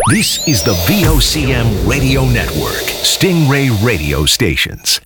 This is the VOCM Radio Network, Stingray Radio Stations.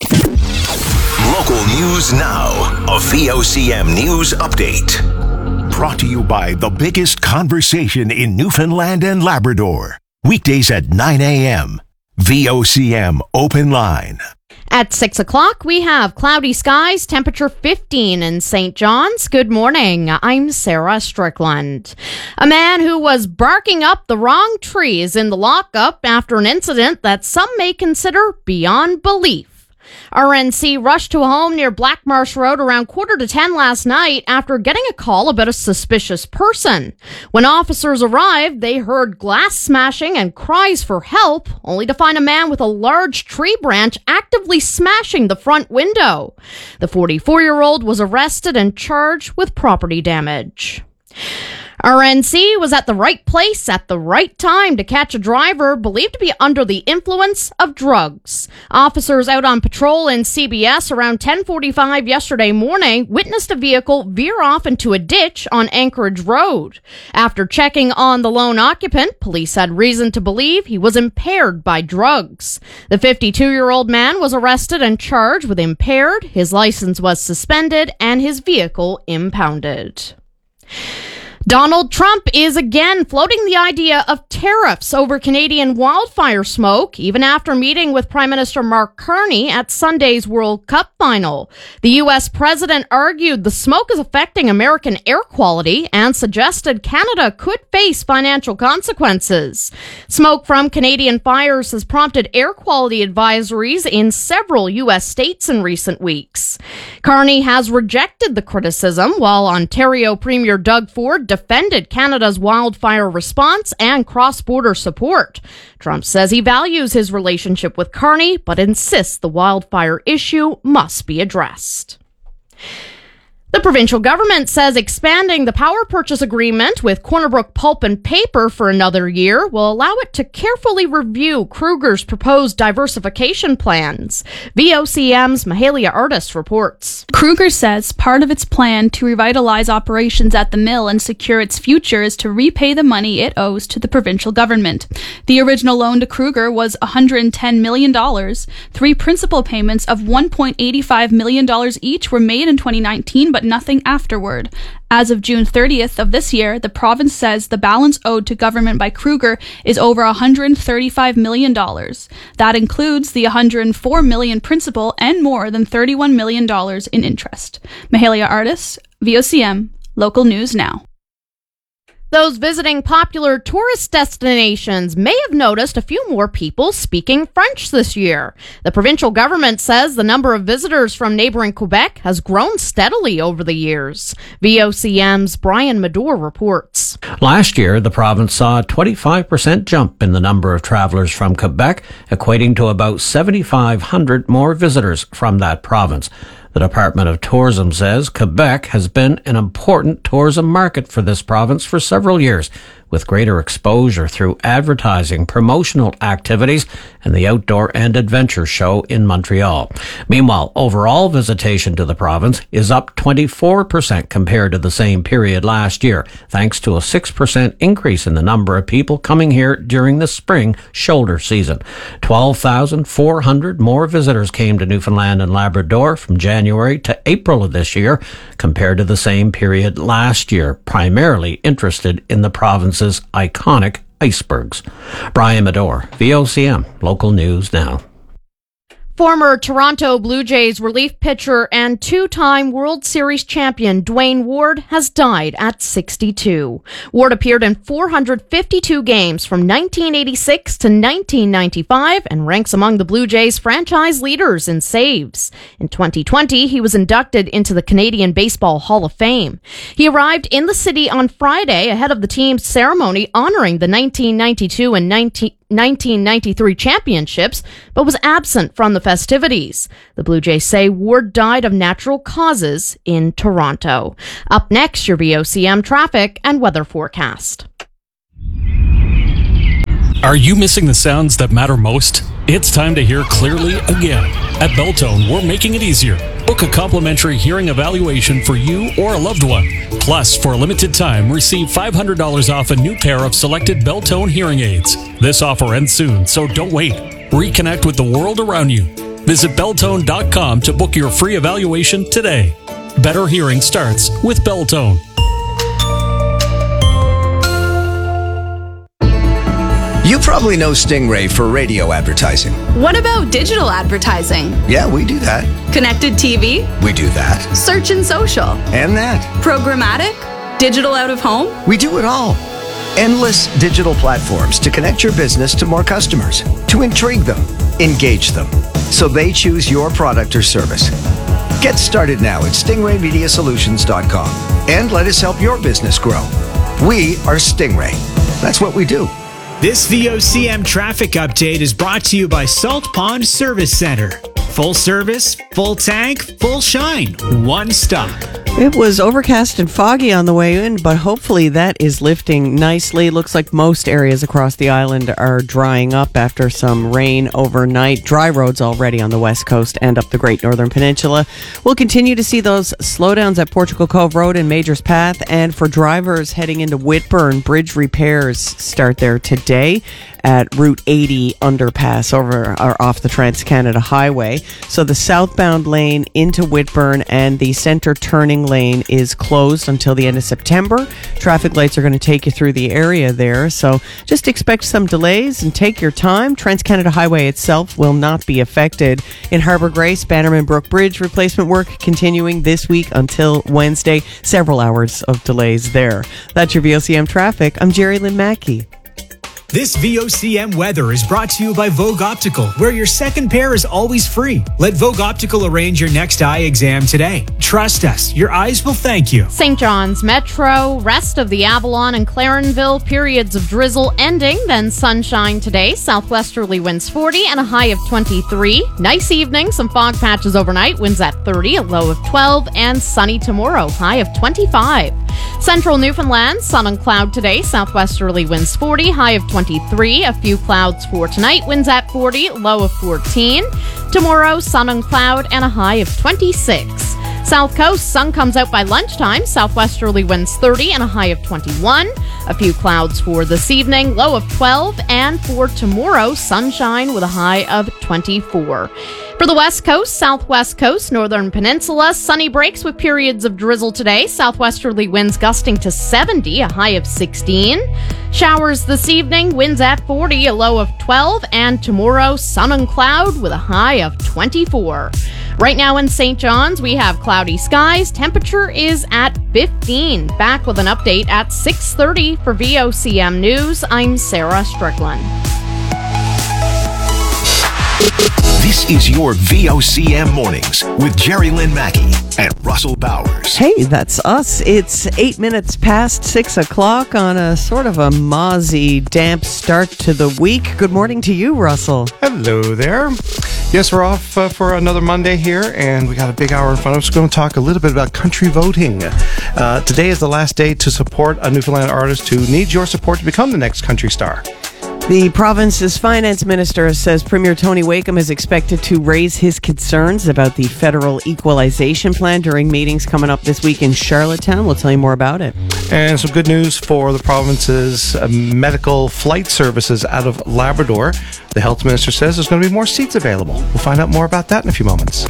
Local news now, a VOCM news update. Brought to you by the biggest conversation in Newfoundland and Labrador. Weekdays at 9 a.m. VOCM Open Line. At 6 o'clock, we have cloudy skies, temperature 15 in St. John's. Good morning. I'm Sarah Strickland. A man who was barking up the wrong tree is in the lockup after an incident that some may consider beyond belief. RNC rushed to a home near Black Marsh Road around 9:45 last night after getting a call about a suspicious person. When officers arrived, they heard glass smashing and cries for help, only to find a man with a large tree branch actively smashing the front window. The 44-year-old was arrested and charged with property damage. RNC was at the right place at the right time to catch a driver believed to be under the influence of drugs. Officers out on patrol in CBS around 10:45 yesterday morning witnessed a vehicle veer off into a ditch on Anchorage Road. After checking on the lone occupant, police had reason to believe he was impaired by drugs. The 52-year-old man was arrested and charged with impaired, his license was suspended, and his vehicle impounded. Donald Trump is again floating the idea of tariffs over Canadian wildfire smoke, even after meeting with Prime Minister Mark Carney at Sunday's World Cup final. The U.S. president argued the smoke is affecting American air quality and suggested Canada could face financial consequences. Smoke from Canadian fires has prompted air quality advisories in several U.S. states in recent weeks. Carney has rejected the criticism, while Ontario Premier Doug Ford defended Canada's wildfire response and cross-border support. Trump says he values his relationship with Carney, but insists the wildfire issue must be addressed. The provincial government says expanding the power purchase agreement with Corner Brook Pulp and Paper for another year will allow it to carefully review Kruger's proposed diversification plans. VOCM's Mahalia Artist reports. Kruger says part of its plan to revitalize operations at the mill and secure its future is to repay the money it owes to the provincial government. The original loan to Kruger was $110 million. 3 principal payments of $1.85 million each were made in 2019, but nothing afterward. As of June 30th of this year, the province says the balance owed to government by Kruger is over $135 million. That includes the $104 million principal and more than $31 million in interest. Mahalia Artis, VOCM, Local News Now. Those visiting popular tourist destinations may have noticed a few more people speaking French this year. The provincial government says the number of visitors from neighboring Quebec has grown steadily over the years. VOCM's Brian Medore reports. Last year, the province saw a 25% jump in the number of travelers from Quebec, equating to about 7,500 more visitors from that province. The Department of Tourism says Quebec has been an important tourism market for this province for several years, with greater exposure through advertising, promotional activities, and the Outdoor and Adventure Show in Montreal. Meanwhile, overall visitation to the province is up 24% compared to the same period last year, thanks to a 6% increase in the number of people coming here during the spring shoulder season. 12,400 more visitors came to Newfoundland and Labrador from January to April of this year compared to the same period last year, primarily interested in the province's iconic icebergs. Brian Medore, VOCM, Local News Now. Former Toronto Blue Jays relief pitcher and 2-time World Series champion Dwayne Ward has died at 62. Ward appeared in 452 games from 1986 to 1995 and ranks among the Blue Jays franchise leaders in saves. In 2020, he was inducted into the Canadian Baseball Hall of Fame. He arrived in the city on Friday ahead of the team's ceremony honoring the 1992 and 1993 championships, but was absent from the festivities. The Blue Jays say Ward died of natural causes in Toronto. Up next, your VOCM traffic and weather forecast. Are you missing the sounds that matter most? It's time to hear clearly again. At Beltone, we're making it easier. Book a complimentary hearing evaluation for you or a loved one. Plus, for a limited time, receive $500 off a new pair of selected Beltone hearing aids. This offer ends soon, so don't wait. Reconnect with the world around you. Visit Beltone.com to book your free evaluation today. Better hearing starts with Beltone. You probably know Stingray for radio advertising. What about digital advertising? Yeah, we do that. Connected TV? We do that. Search and social? And that. Programmatic? Digital out of home? We do it all. Endless digital platforms to connect your business to more customers, to intrigue them, engage them, so they choose your product or service. Get started now at stingraymediasolutions.com and let us help your business grow. We are Stingray. That's what we do. This VOCM traffic update is brought to you by Salt Pond Service Center. Full service, full tank, full shine. One stop. It was overcast and foggy on the way in, but hopefully that is lifting nicely. Looks like most areas across the island are drying up after some rain overnight. Dry roads already on the west coast and up the Great Northern Peninsula. We'll continue to see those slowdowns at Portugal Cove Road and Majors Path. And for drivers heading into Whitburn, bridge repairs start there today at Route 80 underpass over or off the Trans-Canada Highway. So the southbound lane into Whitburn and the center turning lane is closed until the end of September. Traffic lights are going to take you through the area there, so just expect some delays and take your time. Trans-Canada Highway itself will not be affected. In Harbour Grace, Bannerman Brook Bridge replacement work continuing this week until Wednesday. Several hours of delays there. That's your VOCM traffic. I'm Jerry Lynn Mackey. This VOCM weather is brought to you by Vogue Optical, where your second pair is always free. Let Vogue Optical arrange your next eye exam today. Trust us, your eyes will thank you. St. John's Metro, rest of the Avalon and Clarenville, periods of drizzle ending, then sunshine today. Southwesterly winds 40 and a high of 23. Nice evening, some fog patches overnight, winds at 30, a low of 12, and sunny tomorrow, high of 25. Central Newfoundland, sun and cloud today, southwesterly winds 40, high of 23. A few clouds for tonight, winds at 40, low of 14. Tomorrow, sun and cloud and a high of 26. South Coast, sun comes out by lunchtime, southwesterly winds 30 and a high of 21. A few clouds for this evening, low of 12. And for tomorrow, sunshine with a high of 24. For the West Coast, Southwest Coast, Northern Peninsula, sunny breaks with periods of drizzle today. Southwesterly winds gusting to 70, a high of 16. Showers this evening, winds at 40, a low of 12. And tomorrow, sun and cloud with a high of 24. Right now in St. John's, we have cloudy skies. Temperature is at 15. Back with an update at 6:30 for VOCM News. I'm Sarah Strickland. This is your VOCM Mornings with Jerry Lynn Mackey and Russell Bowers. Hey, that's us. It's 8 minutes past 6 o'clock on a sort of a mozzie, damp start to the week. Good morning to you, Russell. Hello there. Yes, we're off for another Monday here, and we got a big hour in front of us. We're going to talk a little bit about country voting. Today is the last day to support a Newfoundland artist who needs your support to become the next country star. The province's finance minister says Premier Tony Wakeham is expected to raise his concerns about the federal equalization plan during meetings coming up this week in Charlottetown. We'll tell you more about it. And some good news for the province's medical flight services out of Labrador. The health minister says there's going to be more seats available. We'll find out more about that in a few moments.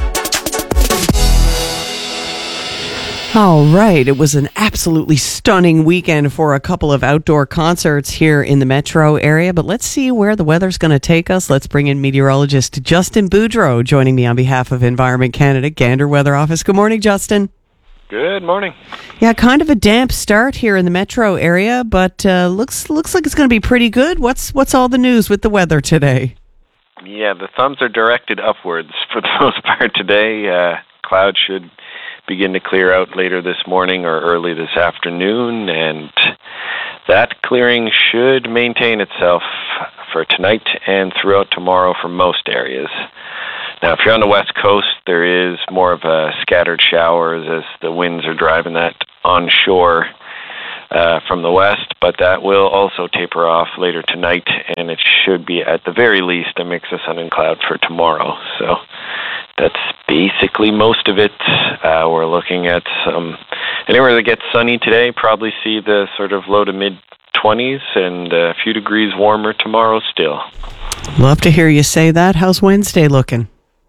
All right. It was an absolutely stunning weekend for a couple of outdoor concerts here in the metro area, but let's see where the weather's going to take us. Let's bring in meteorologist Justin Boudreau joining me on behalf of Environment Canada Gander Weather Office. Good morning, Justin. Good morning. Yeah, kind of a damp start here in the metro area, but looks like it's going to be pretty good. What's all the news with the weather today? Yeah, the thumbs are directed upwards for the most part today. Clouds should begin to clear out later this morning or early this afternoon, and that clearing should maintain itself for tonight and throughout tomorrow for most areas. Now, if you're on the west coast, there is more of a scattered showers as the winds are driving that onshore from the west, but that will also taper off later tonight, and it should be at the very least a mix of sun and cloud for tomorrow. So that's basically most of it. We're looking at anywhere that gets sunny today, probably see the sort of low to mid-20s and a few degrees warmer tomorrow still. Love to hear you say that. How's Wednesday looking?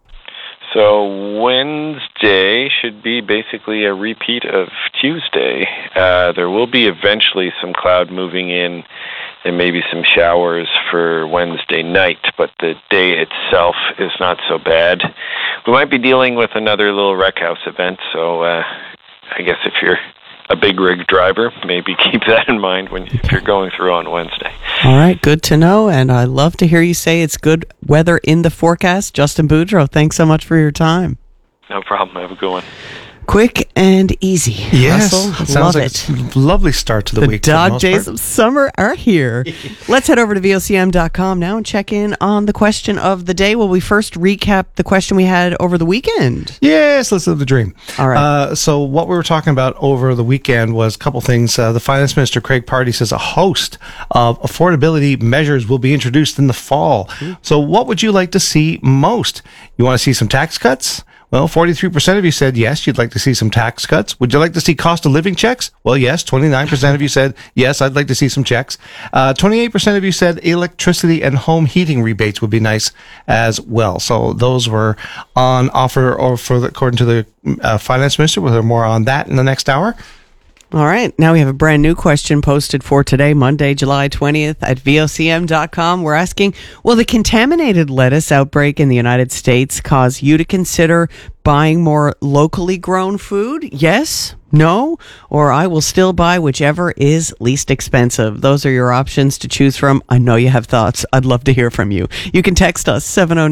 So Wednesday should be basically a repeat of Tuesday. There will be eventually some cloud moving in and maybe some showers for Wednesday night, but the day itself is not so bad. We might be dealing with another little wreck house event, so I guess if you're a big rig driver, maybe keep that in mind if you're going through on Wednesday. All right, good to know, and I love to hear you say it's good weather in the forecast. Justin Boudreau, thanks so much for your time. No problem. Have a good one. Quick and easy. Yes, Russell, love like it. A lovely start to the week. The dog days of summer are here. Let's head over to VOCM.com now and check in on the question of the day. Will we first recap the question we had over the weekend? Yes, let's live the dream. All right. So what we were talking about over the weekend was a couple things. The Finance Minister, Craig Pardee, says a host of affordability measures will be introduced in the fall. So what would you like to see most? You want to see some tax cuts? Well, 43% of you said yes, you'd like to see some tax cuts. Would you like to see cost of living checks? Well, yes. 29% of you said yes, I'd like to see some checks. 28% of you said electricity and home heating rebates would be nice as well. So those were on offer, according to the Finance Minister. We'll hear more on that in the next hour. All right. Now we have a brand new question posted for today, Monday, July 20th at VOCM.com. We're asking, will the contaminated lettuce outbreak in the United States cause you to consider buying more locally grown food? Yes? No? Or I will still buy whichever is least expensive. Those are your options to choose from. I know you have thoughts. I'd love to hear from you. You can text us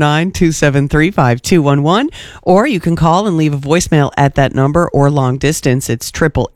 709-273-5211, or you can call and leave a voicemail at that number, or long distance. It's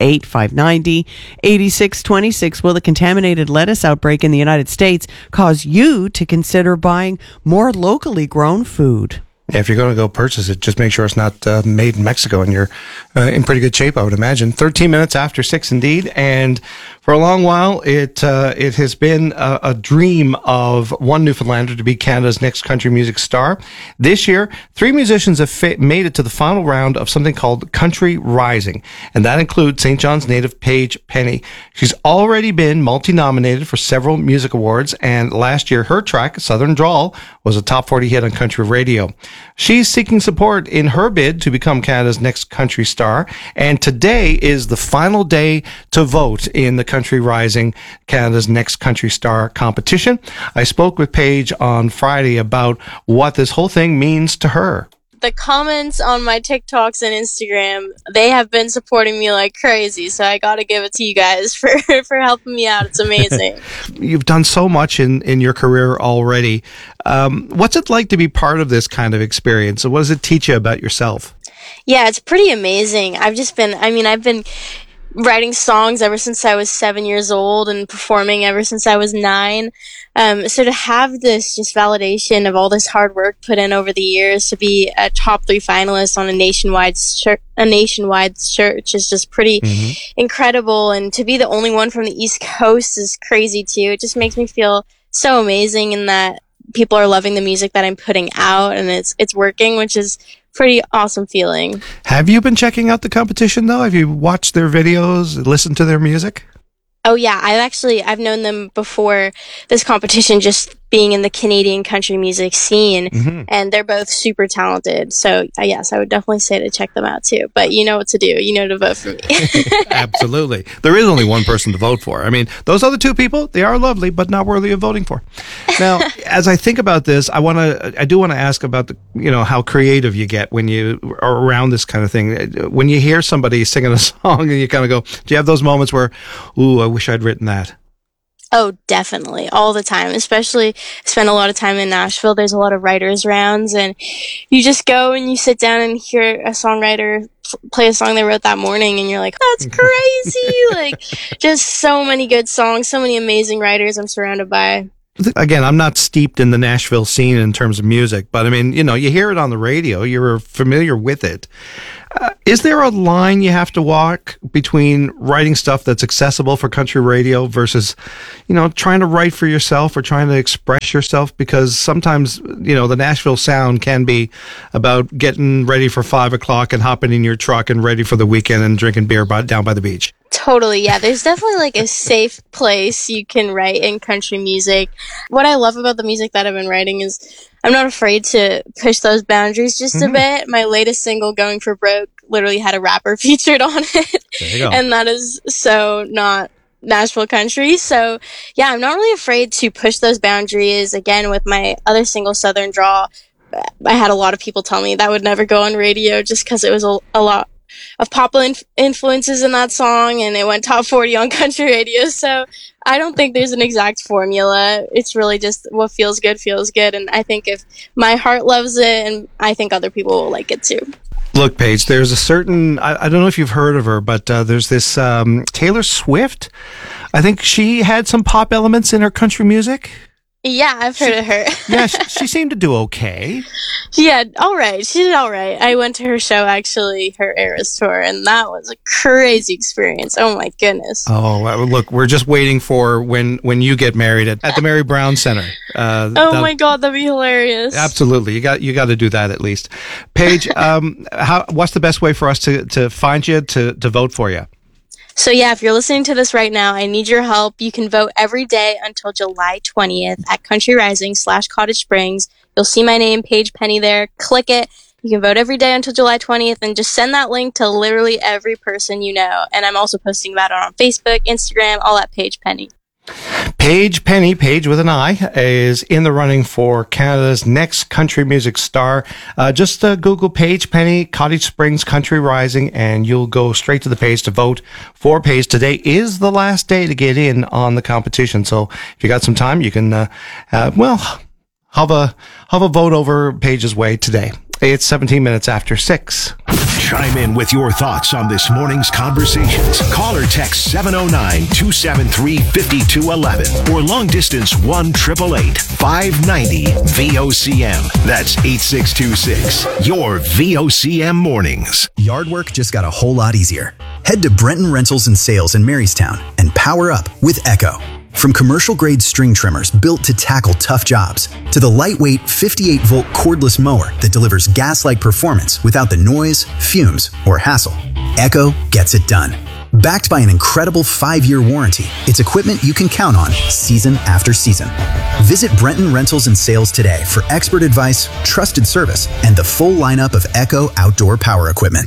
888-590-8626. Will the contaminated lettuce outbreak in the United States cause you to consider buying more locally grown food? Yeah, if you're going to go purchase it, just make sure it's not made in Mexico, and you're in pretty good shape, I would imagine. 13 minutes after 6 indeed, and for a long while, it has been a dream of one Newfoundlander to be Canada's next country music star. This year, 3 musicians have made it to the final round of something called Country Rising, and that includes St. John's native Paige Penny. She's already been multi-nominated for several music awards, and last year, her track, Southern Drawl, was a top 40 hit on country radio. She's seeking support in her bid to become Canada's next country star, and today is the final day to vote in the Country Rising, Canada's next country star competition. I spoke with Paige on Friday about what this whole thing means to her. The comments on my TikToks and Instagram, they have been supporting me like crazy, so I gotta give it to you guys for helping me out. It's amazing. You've done so much in your career already. What's it like to be part of this kind of experience? What does it teach you about yourself? Yeah, it's pretty amazing. I've been writing songs ever since I was 7 years old and performing ever since I was 9. So to have this just validation of all this hard work put in over the years, to be a top 3 finalist on a nationwide search is just pretty incredible. And to be the only one from the East Coast is crazy too. It just makes me feel so amazing in that people are loving the music that I'm putting out, and it's working, which is pretty awesome feeling. Have you been checking out the competition though? Have you watched their videos, listened to their music? Oh yeah, I've known them before this competition, just being in the Canadian country music scene, and they're both super talented. So yes, I would definitely say to check them out too. But you know what to do. You know to vote for me. Absolutely. There is only one person to vote for. I mean, those other 2 people, they are lovely, but not worthy of voting for. Now, as I think about this, I do want to ask about how creative you get when you are around this kind of thing. When you hear somebody singing a song and you kind of go, do you have those moments where, ooh, I wish I'd written that? Oh, definitely. All the time. Especially, I spend a lot of time in Nashville. There's a lot of writers' rounds, and you just go and you sit down and hear a songwriter play a song they wrote that morning, and you're like, that's crazy! Like, just so many good songs, so many amazing writers I'm surrounded by. Again, I'm not steeped in the Nashville scene in terms of music, but I mean, you hear it on the radio, you're familiar with it. Is there a line you have to walk between writing stuff that's accessible for country radio versus, trying to write for yourself or trying to express yourself? Because sometimes, the Nashville sound can be about getting ready for 5 o'clock and hopping in your truck and ready for the weekend and drinking beer down by the beach. Totally, yeah. There's definitely like a safe place you can write in country music. What I love about the music that I've been writing is I'm not afraid to push those boundaries just a bit. My latest single, Going for Broke, literally had a rapper featured on it. There you go. And that is so not Nashville country. So yeah, I'm not really afraid to push those boundaries. Again, with my other single, Southern Draw, I had a lot of people tell me that would never go on radio just because it was a lot of pop influences in that song, and it went top 40 on country radio. So I don't think there's an exact formula. It's really just what feels good. And I think if my heart loves it, and I think other people will like it too. Look, Paige, there's a certain, I don't know if you've heard of her, but there's this Taylor Swift. I think she had some pop elements in her country music. Yeah, I've heard of her. Yeah, she seemed to do okay. Yeah, all right. She did all right. I went to her show, actually, her Eras tour, and that was a crazy experience. Oh, my goodness. Oh, look, we're just waiting for when you get married at the Mary Brown Center. Oh, my God, that'd be hilarious. Absolutely. You got to do that at least. Paige, what's the best way for us to find you, to vote for you? So yeah, if you're listening to this right now, I need your help. You can vote every day until July 20th at Country Rising /Cottage Springs. You'll see my name, Paige Penny, there. Click it. You can vote every day until July 20th, and just send that link to literally every person you know. And I'm also posting about it on Facebook, Instagram, all at Paige Penny. Paige Penny, Paige with an I, is in the running for Canada's next country music star. Just Google Paige Penny, Cottage Springs Country Rising, and you'll go straight to the page to vote for Paige. Today is the last day to get in on the competition, so if you got some time, you can, have a vote over Paige's way today. It's 17 minutes after 6. Chime in with your thoughts on this morning's conversations. Call or text 709-273-5211 or long distance 1-888-590-VOCM. That's 8626. Your VOCM mornings. Yard work just got a whole lot easier. Head to Brenton Rentals and Sales in Marystown and power up with Echo. From commercial-grade string trimmers built to tackle tough jobs, to the lightweight 58-volt cordless mower that delivers gas-like performance without the noise, fumes, or hassle, Echo gets it done. Backed by an incredible 5-year warranty, it's equipment you can count on season after season. Visit Brenton Rentals and Sales today for expert advice, trusted service, and the full lineup of Echo outdoor power equipment.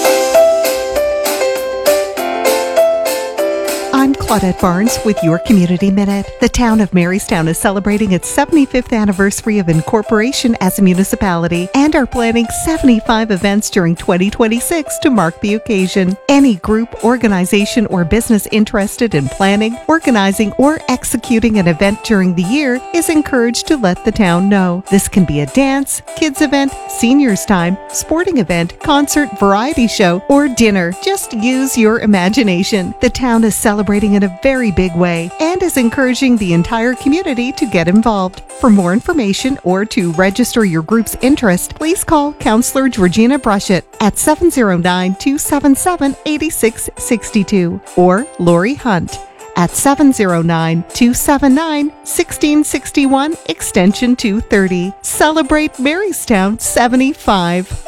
I'm Claudette Barnes with your Community Minute. The town of Marystown is celebrating its 75th anniversary of incorporation as a municipality and are planning 75 events during 2026 to mark the occasion. Any group, organization, or business interested in planning, organizing, or executing an event during the year is encouraged to let the town know. This can be a dance, kids event, seniors time, sporting event, concert, variety show, or dinner. Just use your imagination. The town is celebrating in a very big way and is encouraging the entire community to get involved. For more information or to register your group's interest, please call Councillor Georgina Brushett at 709-277-8662 or Lori Hunt at 709-279-1661 extension 230. Celebrate Marystown 75.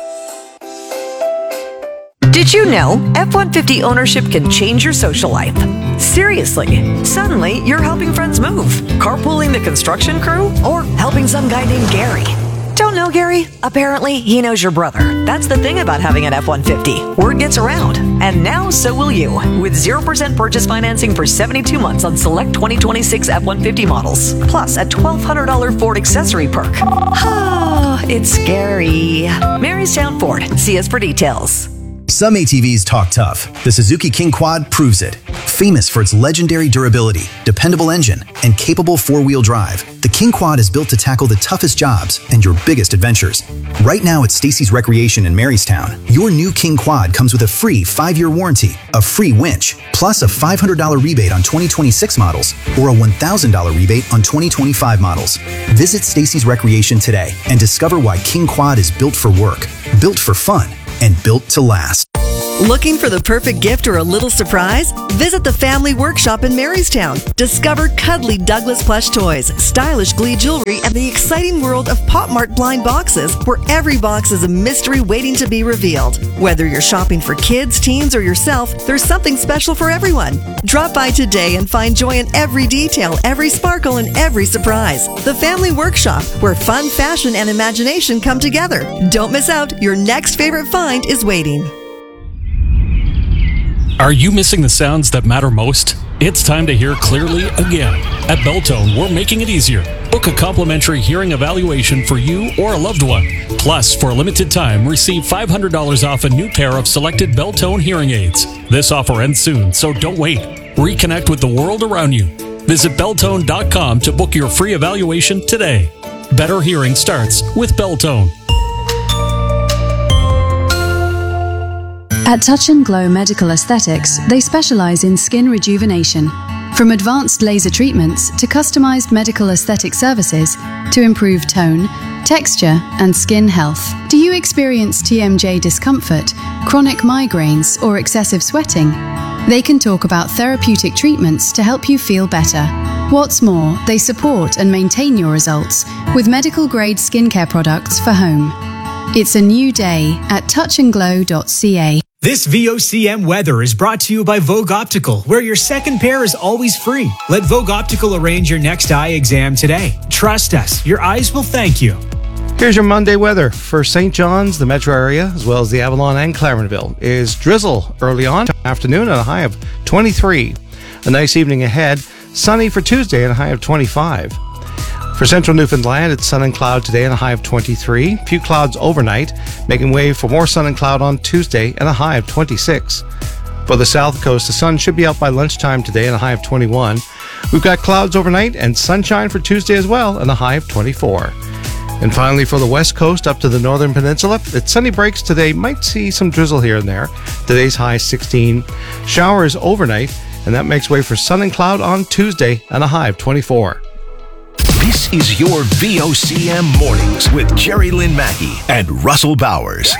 Did you know F-150 ownership can change your social life? Seriously, suddenly you're helping friends move, carpooling the construction crew, or helping some guy named Gary. Don't know Gary? Apparently, he knows your brother. That's the thing about having an F-150. Word gets around. And now, so will you. With 0% purchase financing for 72 months on select 2026 F-150 models. Plus a $1,200 Ford accessory perk. Oh, it's scary. Marystown Ford. See us for details. Some ATVs talk tough. The Suzuki King Quad proves it. Famous for its legendary durability, dependable engine, and capable 4-wheel drive, the King Quad is built to tackle the toughest jobs and your biggest adventures. Right now at Stacy's Recreation in Marystown, your new King Quad comes with a free 5-year warranty, a free winch, plus a $500 rebate on 2026 models or a $1,000 rebate on 2025 models. Visit Stacy's Recreation today and discover why King Quad is built for work, built for fun, and built to last. Looking for the perfect gift or a little surprise? Visit the Family Workshop in Marystown. Discover cuddly Douglas plush toys, stylish Glee jewelry, and the exciting world of Pop Mart blind boxes, where every box is a mystery waiting to be revealed. Whether you're shopping for kids, teens, or yourself, there's something special for everyone. Drop by today and find joy in every detail, every sparkle, and every surprise. The Family Workshop, where fun, fashion, and imagination come together. Don't miss out. Your next favorite find is waiting. Are you missing the sounds that matter most? It's time to hear clearly again. At Beltone, we're making it easier. Book a complimentary hearing evaluation for you or a loved one. Plus, for a limited time, receive $500 off a new pair of selected Beltone hearing aids. This offer ends soon, so don't wait. Reconnect with the world around you. Visit Beltone.com to book your free evaluation today. Better hearing starts with Beltone. At Touch and Glow Medical Aesthetics, they specialize in skin rejuvenation. From advanced laser treatments to customized medical aesthetic services to improve tone, texture, and skin health. Do you experience TMJ discomfort, chronic migraines, or excessive sweating? They can talk about therapeutic treatments to help you feel better. What's more, they support and maintain your results with medical-grade skincare products for home. It's a new day at touchandglow.ca. This VOCM weather is brought to you by Vogue Optical, where your second pair is always free. Let Vogue Optical arrange your next eye exam today. Trust us, your eyes will thank you. Here's your Monday weather for St. John's, the metro area, as well as the Avalon and Clarenville. Is drizzle early on afternoon and a high of 23. A nice evening ahead. Sunny for Tuesday and a high of 25. For central Newfoundland, it's sun and cloud today and a high of 23. Few clouds overnight, making way for more sun and cloud on Tuesday and a high of 26. For the south coast, the sun should be out by lunchtime today and a high of 21. We've got clouds overnight and sunshine for Tuesday as well and a high of 24. And finally, for the west coast up to the northern peninsula, it's sunny breaks today. Might see some drizzle here and there. Today's high 16. Showers overnight, and that makes way for sun and cloud on Tuesday and a high of 24. This is your VOCM Mornings with Jerry Lynn Mackey and Russell Bowers.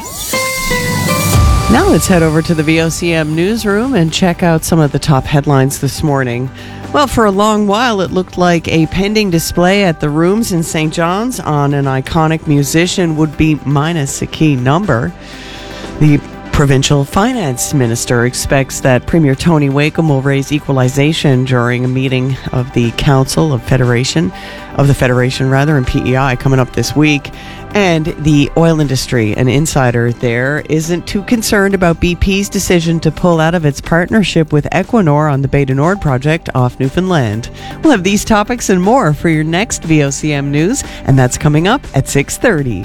Now let's head over to the VOCM newsroom and check out some of the top headlines this morning. Well, for a long while, it looked like a pending display at the Rooms in St. John's on an iconic musician would be minus a key number. The provincial finance minister expects that Premier Tony Wakeham will raise equalization during a meeting of the Council of the Federation and PEI coming up this week. And the oil industry, an insider there, isn't too concerned about BP's decision to pull out of its partnership with Equinor on the Bay du Nord project off Newfoundland. We'll have these topics and more for your next VOCM news, and that's coming up at 6:30.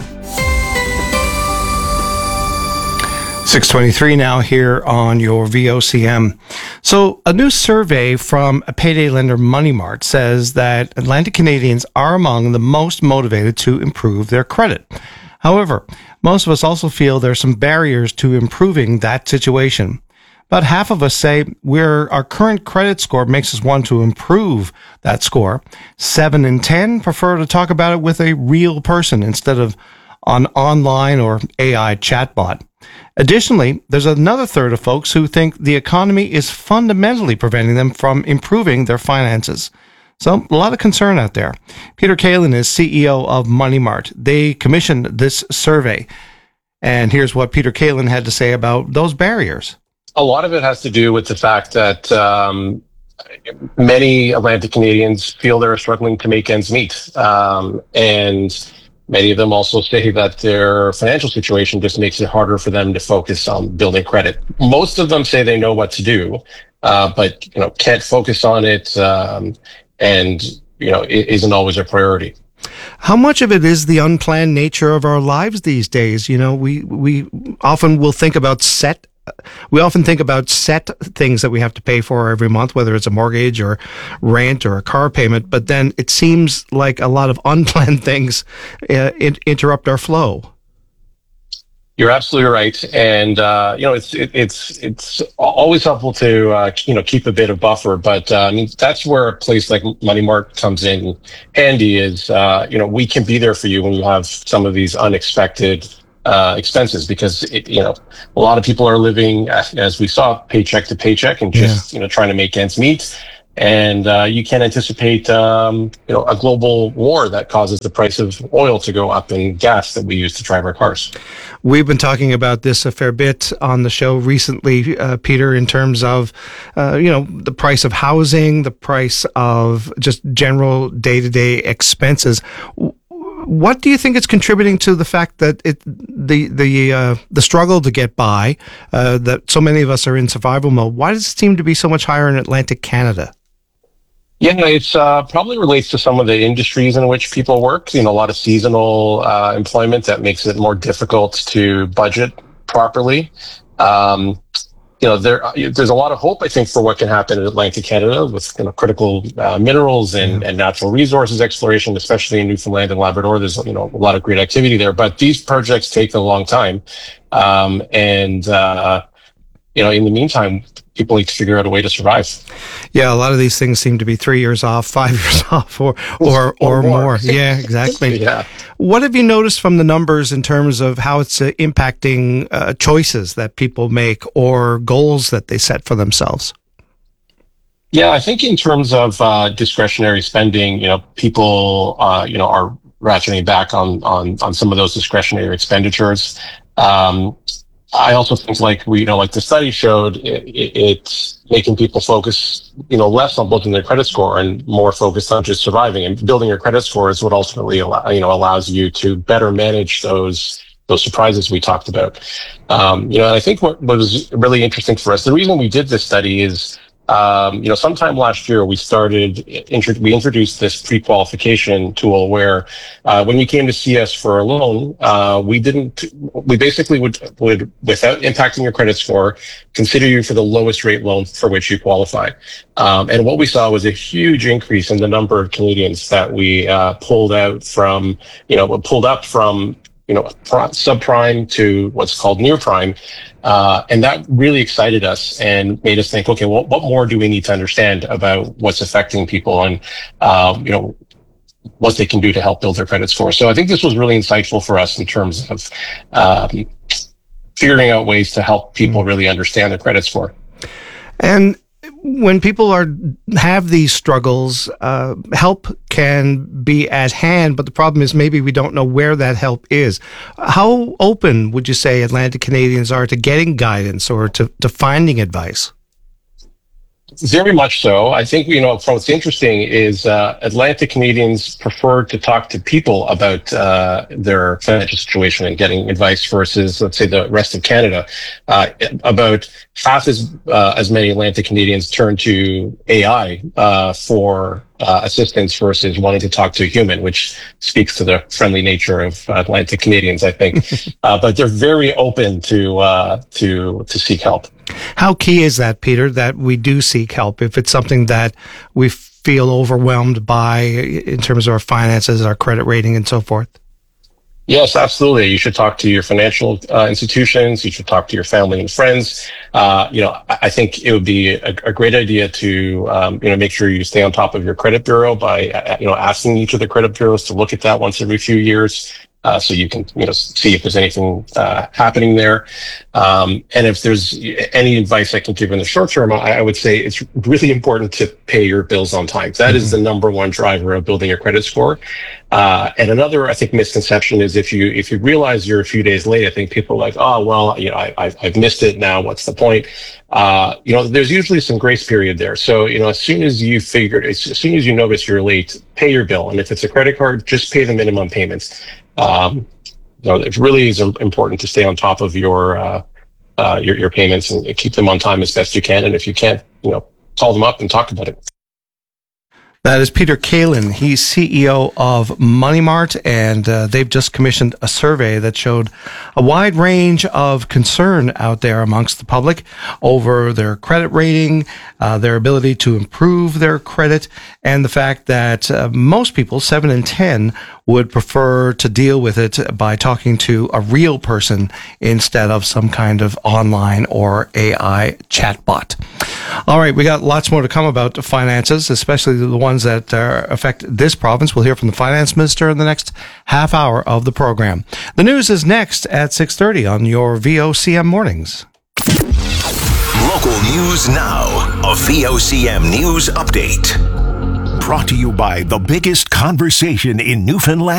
6:23 now here on your VOCM. So a new survey from a payday lender, Money Mart, says that Atlantic Canadians are among the most motivated to improve their credit. However, most of us also feel there are some barriers to improving that situation. About half of us say our current credit score makes us want to improve that score. 7 in 10 prefer to talk about it with a real person instead of on online or AI chatbot. Additionally, there's another third of folks who think the economy is fundamentally preventing them from improving their finances. So a lot of concern out there. Peter Kalin is CEO of Money Mart. They commissioned this survey. And here's what Peter Kalin had to say about those barriers. A lot of it has to do with the fact that many Atlantic Canadians feel they're struggling to make ends meet. And many of them also say that their financial situation just makes it harder for them to focus on building credit. Most of them say they know what to do, but can't focus on it, and it isn't always a priority. How much of it is the unplanned nature of our lives these days? We often will think about set things that we have to pay for every month, whether it's a mortgage or rent or a car payment. But then it seems like a lot of unplanned things interrupt our flow. You're absolutely right, and it's always helpful to keep a bit of buffer. But that's where a place like Money Mart comes in handy. Is we can be there for you when you have some of these unexpected expenses, because a lot of people are living, as we saw, paycheck to paycheck, and just trying to make ends meet. And you can't anticipate a global war that causes the price of oil to go up and gas that we use to drive our cars. We've been talking about this a fair bit on the show recently, Peter, in terms of, the price of housing, the price of just general day-to-day expenses. What do you think is contributing to the fact that the struggle to get by, that so many of us are in survival mode? Why does it seem to be so much higher in Atlantic Canada? Yeah, it's probably relates to some of the industries in which people work. A lot of seasonal employment that makes it more difficult to budget properly. There's a lot of hope, I think, for what can happen in Atlantic Canada with critical minerals and natural resources exploration, especially in Newfoundland and Labrador. There's a lot of great activity there, but these projects take a long time, in the meantime, people need to figure out a way to survive. Yeah, a lot of these things seem to be 3 years off, 5 years off, or more. Yeah, exactly. Yeah. What have you noticed from the numbers in terms of how it's impacting choices that people make or goals that they set for themselves? Yeah, I think in terms of discretionary spending, people, are ratcheting back on some of those discretionary expenditures. I also think, like the study showed, it's making people focus, less on building their credit score and more focused on just surviving. And building your credit score is what ultimately, allows you to better manage those surprises we talked about. And I think what was really interesting for us, the reason we did this study is, sometime last year we introduced this pre-qualification tool where when you came to see us for a loan, we basically would, without impacting your credit score, consider you for the lowest rate loan for which you qualify. And what we saw was a huge increase in the number of Canadians that we pulled up from subprime to what's called near prime. And that really excited us and made us think, okay, well, what more do we need to understand about what's affecting people and, what they can do to help build their credit score. So I think this was really insightful for us in terms of figuring out ways to help people really understand their credit score. And when people have these struggles, help can be at hand, but the problem is maybe we don't know where that help is. How open would you say Atlantic Canadians are to getting guidance or to finding advice? Very much so. I think, what's interesting is Atlantic Canadians prefer to talk to people about their financial situation and getting advice versus, let's say, the rest of Canada. About half as many Atlantic Canadians turn to AI for assistance versus wanting to talk to a human, which speaks to the friendly nature of Atlantic Canadians, I think. But they're very open to seek help. How key is that, Peter, that we do seek help if it's something that we feel overwhelmed by in terms of our finances, our credit rating, and so forth? Yes, absolutely. You should talk to your financial institutions. You should talk to your family and friends. I think it would be a great idea to, make sure you stay on top of your credit bureau by, asking each of the credit bureaus to look at that once every few years. So you can, see if there's anything happening there. And if there's any advice I can give in the short term, I would say it's really important to pay your bills on time. That is the number one driver of building your credit score. And another, I think, misconception is if you realize you're a few days late, I think people are like, oh, well, I've missed it now. What's the point? There's usually some grace period there. So, as soon as you notice you're late, pay your bill. And if it's a credit card, just pay the minimum payments. It really is important to stay on top of your payments and keep them on time as best you can. And if you can't, call them up and talk about it. That is Peter Kalin. He's CEO of Money Mart, and they've just commissioned a survey that showed a wide range of concern out there amongst the public over their credit rating, their ability to improve their credit, and the fact that most people, 7 in 10, would prefer to deal with it by talking to a real person instead of some kind of online or AI chatbot. All right, we got lots more to come about the finances, especially the ones that affect this province. We'll hear from the finance minister in the next half hour of the program. The news is next at 6:30 on your VOCM mornings. Local news now. A VOCM news update. Brought to you by the biggest conversation in Newfoundland.